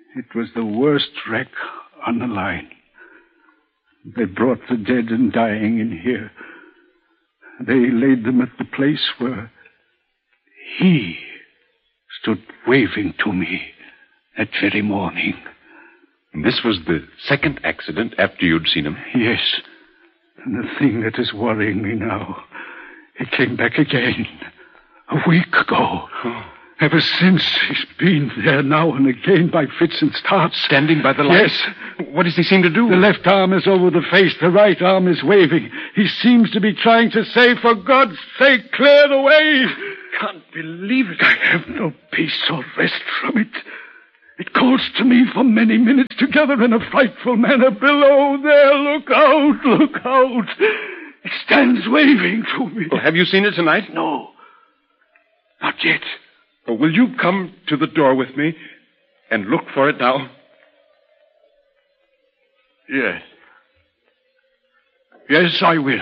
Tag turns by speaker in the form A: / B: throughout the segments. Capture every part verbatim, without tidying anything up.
A: It was the worst wreck on the line. They brought the dead and dying in here. They laid them at the place where he stood waving to me that very morning.
B: And this was the second accident after you'd seen him?
A: Yes. And the thing that is worrying me now, it came back again a week ago.
B: Oh.
A: Ever since, he's been there now and again by fits and starts.
B: Standing by the light?
A: Yes.
B: What does he seem to do?
A: The left arm is over the face. The right arm is waving. He seems to be trying to say, for God's sake, clear the way.
B: Can't believe it.
A: I have no peace or rest from it. It calls to me for many minutes together in a frightful manner. Below there, look out, look out. It stands waving to me.
B: Well, have you seen it tonight?
A: No. Not yet.
B: Well, will you come to the door with me and look for it now?
A: Yes. Yes, I will.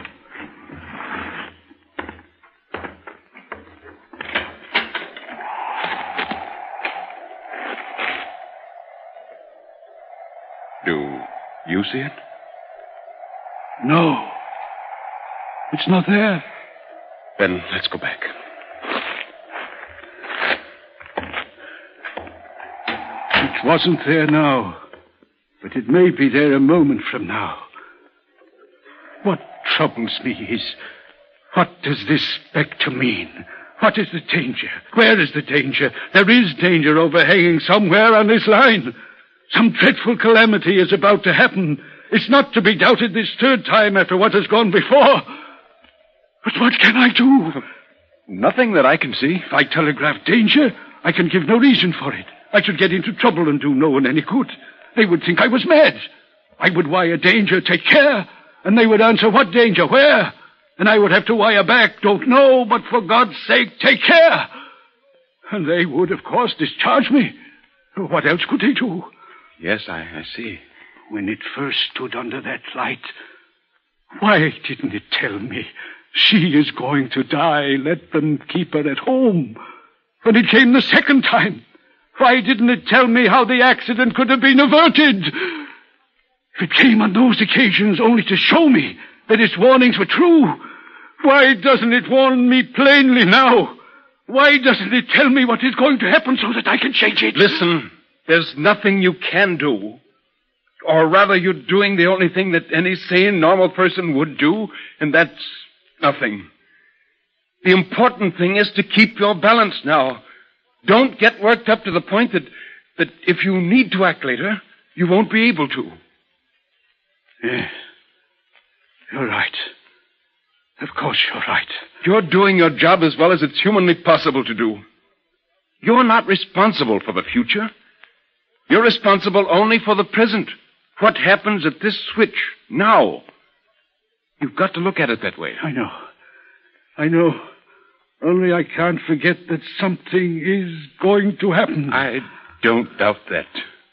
B: Do you see it?
A: No. It's not there.
B: Then let's go back.
A: It wasn't there now, but it may be there a moment from now. What troubles me is, what does this spectre mean? What is the danger? Where is the danger? There is danger overhanging somewhere on this line. Some dreadful calamity is about to happen. It's not to be doubted this third time after what has gone before. But what can I do?
B: Nothing that I can see.
A: If I telegraph danger, I can give no reason for it. I should get into trouble and do no one any good. They would think I was mad. I would wire danger, take care, and they would answer what danger, where? And I would have to wire back, don't know, but for God's sake, take care. And they would, of course, discharge me. What else could they do?
B: Yes, I, I see.
A: When it first stood under that light, why didn't it tell me she is going to die? Let them keep her at home. When it came the second time, why didn't it tell me how the accident could have been averted? If it came on those occasions only to show me that its warnings were true, why doesn't it warn me plainly now? Why doesn't it tell me what is going to happen so that I can change it?
B: Listen, there's nothing you can do. Or rather, you're doing the only thing that any sane, normal person would do, and that's nothing. The important thing is to keep your balance now. Don't get worked up to the point that, that if you need to act later, you won't be able to.
A: Yes. You're right. Of course you're right.
B: You're doing your job as well as it's humanly possible to do. You're not responsible for the future. You're responsible only for the present. What happens at this switch, now? You've got to look at it that way.
A: I know. I know. Only I can't forget that something is going to happen.
B: I don't doubt that.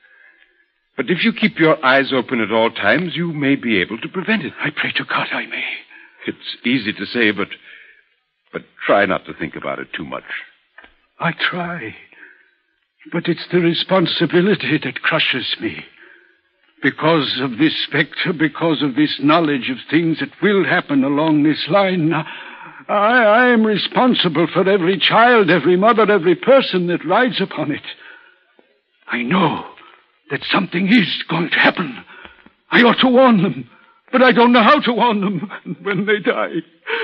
B: But if you keep your eyes open at all times, you may be able to prevent it.
A: I pray to God I may.
B: It's easy to say, but but try not to think about it too much.
A: I try. But it's the responsibility that crushes me. Because of this spectre, because of this knowledge of things that will happen along this line, I, I am responsible for every child, every mother, every person that rides upon it. I know that something is going to happen. I ought to warn them, but I don't know how to warn them. And when they die,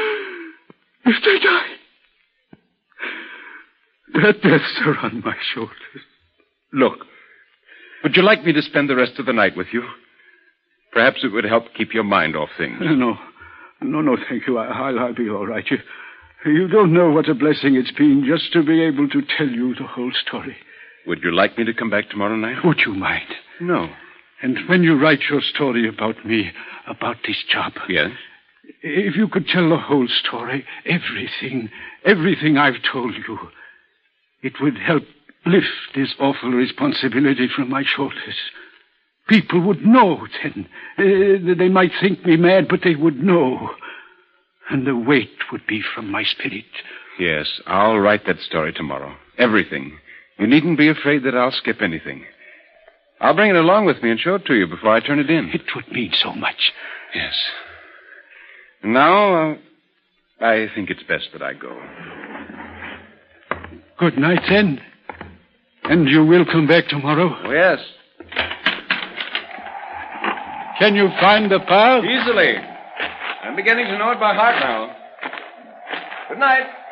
A: if they die, their deaths are on my shoulders.
B: Look, would you like me to spend the rest of the night with you? Perhaps it would help keep your mind off things.
A: No, no, no, thank you. I, I'll, I'll be all right. You, you don't know what a blessing it's been just to be able to tell you the whole story.
B: Would you like me to come back tomorrow night?
A: Would you mind?
B: No.
A: And when you write your story about me, about this job...
B: Yes?
A: If you could tell the whole story, everything, everything I've told you, it would help lift this awful responsibility from my shoulders. People would know then. Uh, they might think me mad, but they would know. And the weight would be from my spirit.
B: Yes, I'll write that story tomorrow. Everything. You needn't be afraid that I'll skip anything. I'll bring it along with me and show it to you before I turn it in.
A: It would mean so much.
B: Yes. And now, uh, I think it's best that I go.
A: Good night, then. And you will come back tomorrow?
B: Oh, yes.
A: Can you find the path?
B: Easily. I'm beginning to know it by heart now. Good night.